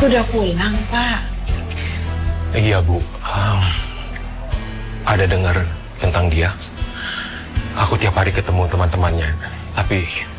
Udah pulang, Pak. Iya, Bu. Ada dengar tentang dia. Aku tiap hari ketemu teman-temannya. Tapi